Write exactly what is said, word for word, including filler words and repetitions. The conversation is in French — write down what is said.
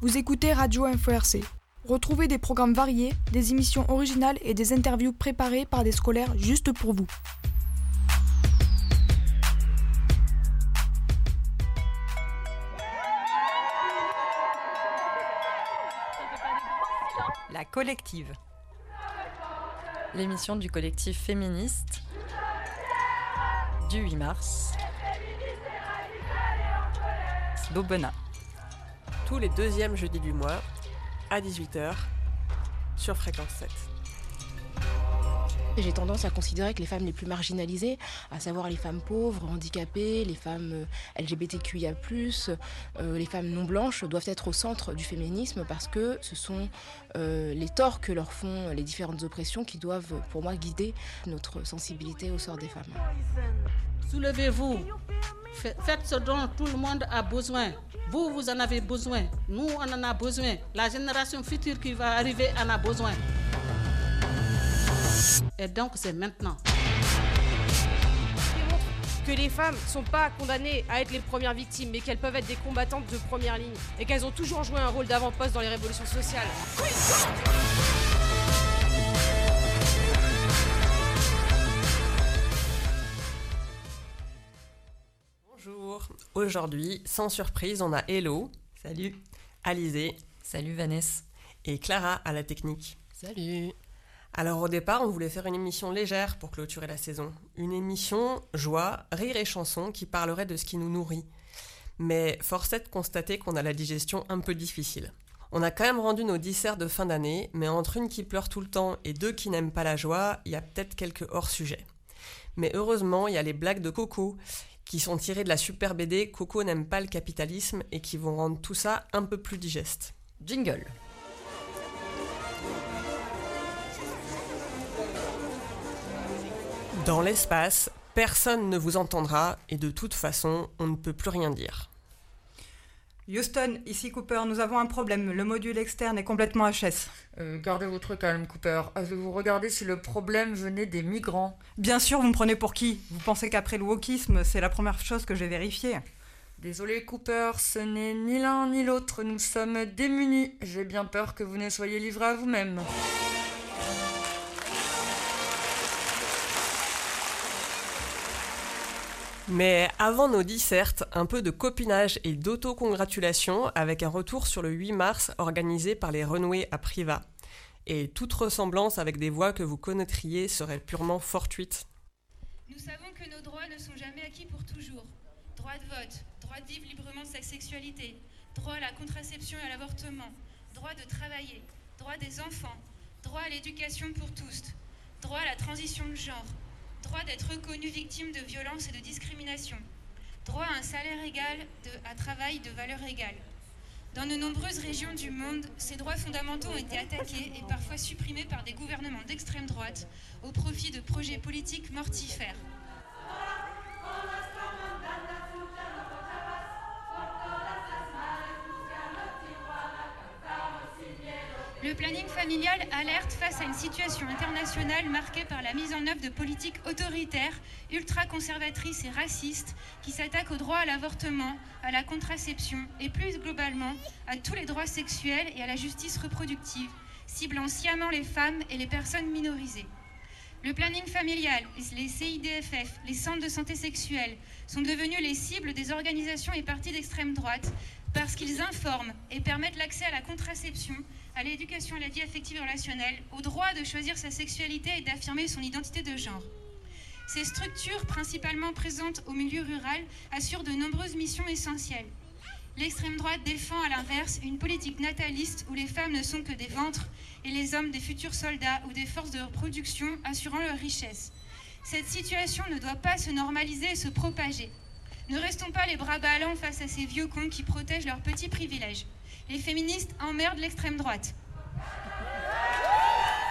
Vous écoutez Radio Info R C. Retrouvez des programmes variés, des émissions originales et des interviews préparées par des scolaires juste pour vous. La collective. L'émission du collectif féministe du huit mars. Slobona. Tous les deuxièmes jeudis du mois, à dix-huit heures, sur Fréquence sept. J'ai tendance à considérer que les femmes les plus marginalisées, à savoir les femmes pauvres, handicapées, les femmes L G B T Q I A plus, euh, les femmes non blanches, doivent être au centre du féminisme parce que ce sont euh, les torts que leur font les différentes oppressions qui doivent, pour moi, guider notre sensibilité au sort des femmes. Soulevez-vous, faites ce dont tout le monde a besoin. Vous, vous en avez besoin. Nous, on en a besoin. La génération future qui va arriver en a besoin. Et donc, c'est maintenant. Que les femmes ne sont pas condamnées à être les premières victimes, mais qu'elles peuvent être des combattantes de première ligne. Et qu'elles ont toujours joué un rôle d'avant-poste dans les révolutions sociales. Bonjour. Aujourd'hui, sans surprise, on a Hello. Salut. Alizé. Salut Vanessa. Et Clara à la technique. Salut. Alors au départ, on voulait faire une émission légère pour clôturer la saison. Une émission joie, rire et chanson qui parlerait de ce qui nous nourrit. Mais force est de constater qu'on a la digestion un peu difficile. On a quand même rendu nos disserts de fin d'année, mais entre une qui pleure tout le temps et deux qui n'aiment pas la joie, il y a peut-être quelques hors-sujets. Mais heureusement, il y a les blagues de Coco, qui sont tirées de la super B D « Coco n'aime pas le capitalisme » et qui vont rendre tout ça un peu plus digeste. Jingle. Dans l'espace, personne ne vous entendra et de toute façon, on ne peut plus rien dire. Houston, ici Cooper, nous avons un problème. Le module externe est complètement H S. Euh, gardez votre calme, Cooper. Avez-vous regardé si le problème venait des migrants ? Bien sûr, vous me prenez pour qui ? Vous pensez qu'après le wokisme, c'est la première chose que j'ai vérifiée ? Désolé, Cooper, ce n'est ni l'un ni l'autre. Nous sommes démunis. J'ai bien peur que vous ne soyez livrés à vous-même. Mais avant nos dissertes, un peu de copinage et d'autocongratulation avec un retour sur le huit mars organisé par les Renouées à Privas. Et toute ressemblance avec des voix que vous connaîtriez serait purement fortuite. Nous savons que nos droits ne sont jamais acquis pour toujours. Droit de vote, droit de vivre librement sa sexualité, droit à la contraception et à l'avortement, droit de travailler, droit des enfants, droit à l'éducation pour tous, droit à la transition de genre, droit d'être reconnu victime de violences et de discrimination, droit à un salaire égal de, à travail de valeur égale. Dans de nombreuses régions du monde, ces droits fondamentaux ont été attaqués et parfois supprimés par des gouvernements d'extrême droite au profit de projets politiques mortifères. Le planning familial alerte face à une situation internationale marquée par la mise en œuvre de politiques autoritaires, ultra-conservatrices et racistes qui s'attaquent au droit à l'avortement, à la contraception et plus globalement à tous les droits sexuels et à la justice reproductive, ciblant sciemment les femmes et les personnes minorisées. Le planning familial, les C I D F F, les centres de santé sexuelle sont devenus les cibles des organisations et partis d'extrême droite parce qu'ils informent et permettent l'accès à la contraception, à l'éducation à la vie affective et relationnelle, au droit de choisir sa sexualité et d'affirmer son identité de genre. Ces structures, principalement présentes au milieu rural, assurent de nombreuses missions essentielles. L'extrême droite défend à l'inverse une politique nataliste où les femmes ne sont que des ventres et les hommes des futurs soldats ou des forces de reproduction assurant leur richesse. Cette situation ne doit pas se normaliser et se propager. Ne restons pas les bras ballants face à ces vieux cons qui protègent leurs petits privilèges. Les féministes emmerdent l'extrême droite.